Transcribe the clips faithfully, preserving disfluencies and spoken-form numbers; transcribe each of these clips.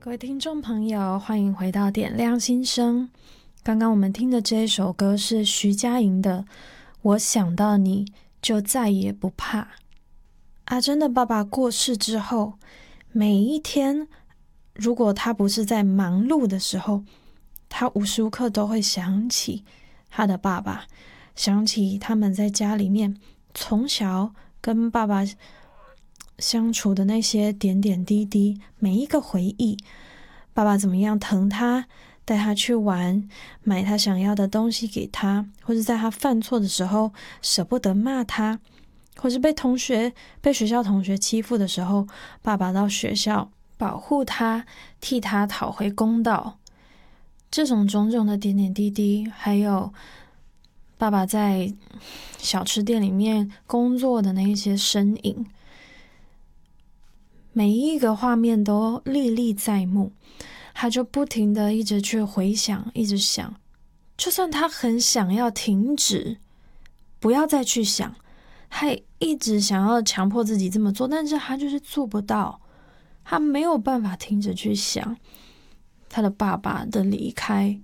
各位听众朋友，欢迎回到点亮心声。刚刚我们听的这一首歌是徐佳莹的《我想到你就再也不怕》。阿珍的爸爸过世之后，每一天如果他不是在忙碌的时候，他无时无刻都会想起他的爸爸，想起他们在家里面从小跟爸爸相处的那些点点滴滴，每一个回忆，爸爸怎么样疼他，带他去玩，买他想要的东西给他，或者在他犯错的时候舍不得骂他，或是被同学被学校同学欺负的时候，爸爸到学校保护他，替他讨回公道。这种种种的点点滴滴，还有爸爸在小吃店里面工作的那一些身影，每一个画面都历历在目，他就不停的一直去回想，一直想，就算他很想要停止，不要再去想，他也一直想要强迫自己这么做，但是他就是做不到，他没有办法停止去想他的爸爸的离开，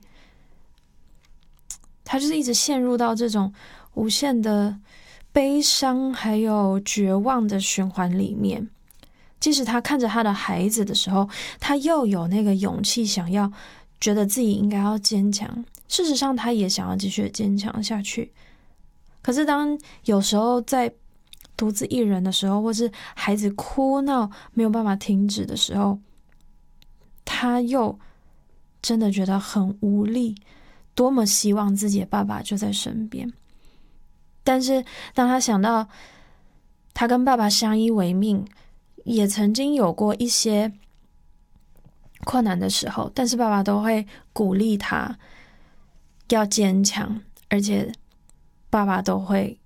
他就是一直陷入到这种无限的悲伤还有绝望的循环里面。即使他看着他的孩子的时候，他又有那个勇气想要觉得自己应该要坚强，事实上他也想要继续坚强下去。可是当有时候在独自一人的时候，或是孩子哭闹没有办法停止的时候，他又真的觉得很无力，多么希望自己的爸爸就在身边。但是当他想到他跟爸爸相依为命，也曾经有过一些困难的时候，但是爸爸都会鼓励他要坚强，而且爸爸都会